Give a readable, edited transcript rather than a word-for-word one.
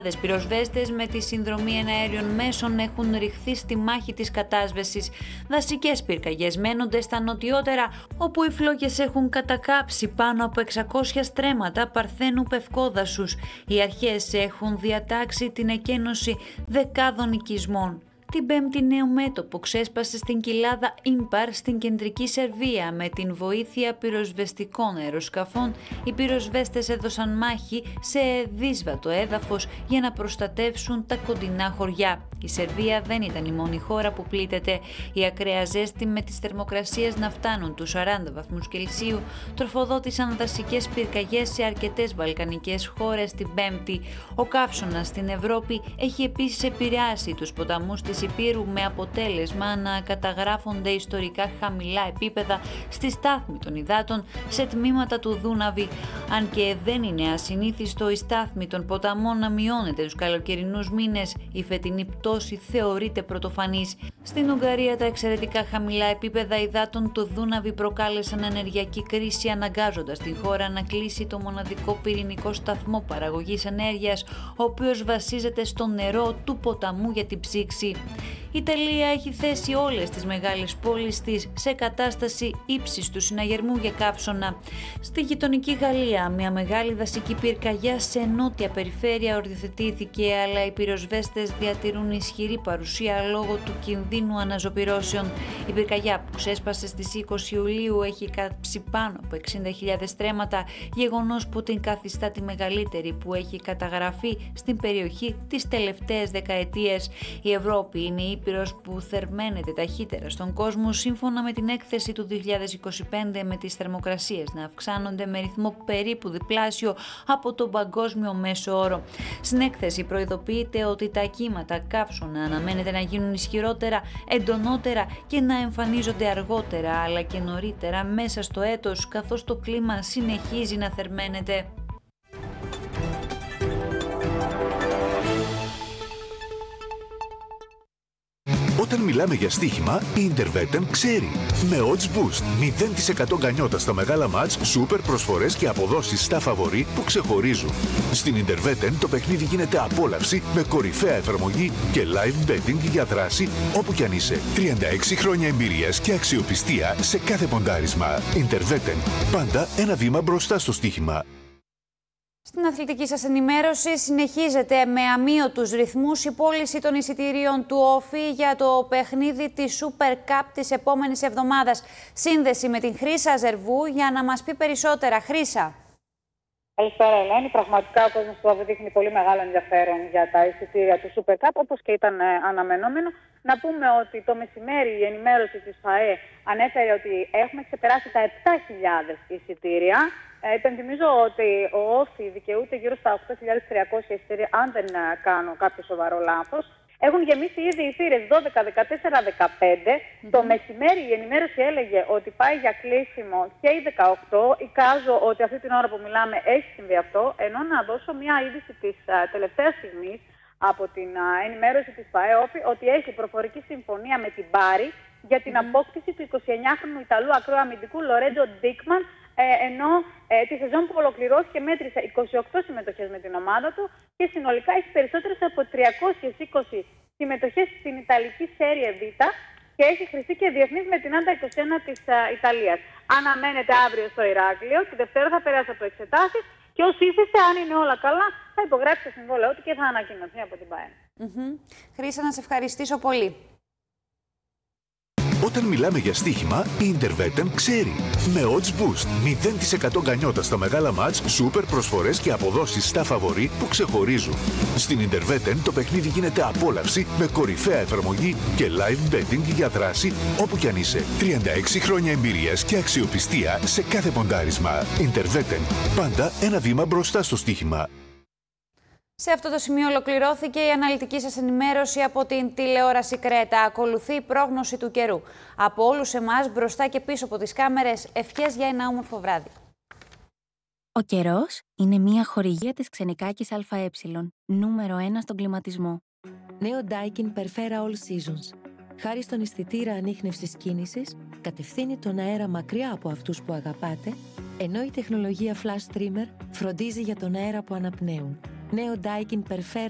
Πυροσβέστες με τη συνδρομή εναέριων μέσων έχουν ρηχθεί στη μάχη της κατάσβεσης. Δασικές πυρκαγιές μένονται στα νοτιότερα, όπου οι φλόγες έχουν κατακάψει πάνω από 600 στρέμματα παρθένου πευκόδασους. Οι αρχές έχουν διατάξει την εκένωση δεκάδων οικισμών. Την Πέμπτη νέο μέτωπο ξέσπασε στην κοιλάδα Ίμπαρ στην κεντρική Σερβία. Με την βοήθεια πυροσβεστικών αεροσκαφών, οι πυροσβέστες έδωσαν μάχη σε δύσβατο έδαφος για να προστατεύσουν τα κοντινά χωριά. Η Σερβία δεν ήταν η μόνη χώρα που πλήττεται. Η ακραία ζέστη με τις θερμοκρασίες να φτάνουν τους 40 βαθμούς Κελσίου τροφοδότησαν δασικές πυρκαγιές σε αρκετές βαλκανικές χώρες την Πέμπτη. Ο καύσωνας στην Ευρώπη έχει επίσης επηρεάσει τους ποταμούς της Υπήρου, με αποτέλεσμα να καταγράφονται ιστορικά χαμηλά επίπεδα στη στάθμη των υδάτων σε τμήματα του Δούναβη. Αν και δεν είναι ασυνήθιστο η στάθμη των ποταμών να μειώνεται τους καλοκαιρινούς μήνες, η φετινή πτώση θεωρείται πρωτοφανής. Στην Ουγγαρία τα εξαιρετικά χαμηλά επίπεδα υδάτων του Δούναβη προκάλεσαν ενεργειακή κρίση, αναγκάζοντας την χώρα να κλείσει το μοναδικό πυρηνικό σταθμό παραγωγής ενέργειας, ο οποίος βασίζεται στο νερό του ποταμού για την ψήξη. Η Ιταλία έχει θέσει όλες τις μεγάλες πόλεις της σε κατάσταση ύψιστου συναγερμού για καύσωνα. Στη γειτονική Γαλλία, μια μεγάλη δασική πυρκαγιά σε νότια περιφέρεια οριοθετήθηκε, αλλά οι πυροσβέστες διατηρούν ισχυρή παρουσία λόγω του κινδύνου αναζωπυρώσεων. Η πυρκαγιά που ξέσπασε στις 20 Ιουλίου έχει κάψει πάνω από 60.000 στρέμματα, γεγονός που την καθιστά τη μεγαλύτερη που έχει καταγραφεί στην περιοχή τις τελευταίες δεκαετίες. Η Ευρώπη είναι η ήπειρος που θερμαίνεται ταχύτερα στον κόσμο, σύμφωνα με την έκθεση του 2025, με τις θερμοκρασίες να αυξάνονται με ρυθμό περίπου διπλάσιο από τον παγκόσμιο μέσο όρο. Στην έκθεση προειδοποιείται ότι τα κύματα καύσωνα αναμένεται να γίνουν ισχυρότερα, εντονότερα και να εμφανίζονται αργότερα αλλά και νωρίτερα μέσα στο έτος, καθώς το κλίμα συνεχίζει να θερμαίνεται. Όταν μιλάμε για στοίχημα, η Intervetten ξέρει. Με odds boost, 0% γκανιότα στα μεγάλα μάτς, σούπερ προσφορές και αποδόσεις στα φαβορί που ξεχωρίζουν. Στην Intervetten το παιχνίδι γίνεται απόλαυση με κορυφαία εφαρμογή και live betting για δράση όπου κι αν είσαι. 36 χρόνια εμπειρίας και αξιοπιστία σε κάθε ποντάρισμα. Intervetten, πάντα ένα βήμα μπροστά στο στοίχημα. Στην αθλητική σας ενημέρωση συνεχίζεται με αμύωτους ρυθμούς η πώληση των εισιτηρίων του Όφη για το παιχνίδι της Super Cup της επόμενης εβδομάδας. Σύνδεση με την Χρύσα Ζερβού για να μας πει περισσότερα. Χρύσα. Καλησπέρα, Ελένη. Πραγματικά ο κόσμος του Όφη δείχνει πολύ μεγάλο ενδιαφέρον για τα εισιτήρια του Super Cup, όπως και ήταν αναμενόμενο. Να πούμε ότι το μεσημέρι η ενημέρωση της ΦΑΕ ανέφερε ότι έχουμε ξεπεράσει τα 7.000 εισιτήρια. Υπενθυμίζω ότι ο Όφη δικαιούται γύρω στα 8.300 εισιτήρια, αν δεν κάνω κάποιο σοβαρό λάθος. Έχουν γεμίσει ήδη οι θύρες 12, 14, 15. Το μεσημέρι η ενημέρωση έλεγε ότι πάει για κλείσιμο και η 18. Εικάζω ότι αυτή την ώρα που μιλάμε έχει συμβεί αυτό. Ενώ να δώσω μια είδηση της τελευταίας στιγμής από την ενημέρωση της ΠΑΕΟΦΗ ότι έχει προφορική συμφωνία με την Μπάρι για την απόκτηση του 29χρονου Ιταλού ακραίου αμυντικού Λορέντζο Ντίκμαν, ενώ τη σεζόν που ολοκληρώθηκε μέτρησε 28 συμμετοχές με την ομάδα του και συνολικά έχει περισσότερες από 320 συμμετοχές στην Ιταλική Serie Β και έχει χρηστεί και διεθνής με την Άντα 21 της Ιταλίας. Αναμένεται αύριο στο Ηράκλειο, τη Δευτέρα θα περάσει από εξετάσεις και ως ήθιστε, αν είναι όλα καλά, θα υπογράψει το συμβόλαιό του και θα ανακοινωθεί από την ΠΑΕ. Χρύσα, να σε ευχαριστήσω πολύ. Όταν μιλάμε για στοίχημα, η Intervetten ξέρει. Με odds boost, 0% γκανιότα στα μεγάλα μάτς, σούπερ προσφορές και αποδόσεις στα φαβορί που ξεχωρίζουν. Στην Intervetten το παιχνίδι γίνεται απόλαυση με κορυφαία εφαρμογή και live betting για δράση όπου κι αν είσαι. 36 χρόνια εμπειρίας και αξιοπιστία σε κάθε ποντάρισμα. Intervetten, πάντα ένα βήμα μπροστά στο στοίχημα. Σε αυτό το σημείο ολοκληρώθηκε η αναλυτική σας ενημέρωση από την τηλεόραση Κρέτα. Ακολουθεί η πρόγνωση του καιρού. Από όλους εμάς, μπροστά και πίσω από τις κάμερες, ευχές για ένα όμορφο βράδυ. Ο καιρός είναι μια χορηγία της Ξενικάκης ΑΕ, νούμερο 1 στον κλιματισμό. Νέο Daikin Perfera All Seasons. Χάρη στον αισθητήρα ανίχνευσης κίνησης, κατευθύνει τον αέρα μακριά από αυτούς που αγαπάτε, ενώ η τεχνολογία Flash Streamer φροντίζει για τον αέρα που αναπνέουν. Νέο Daikin Perfera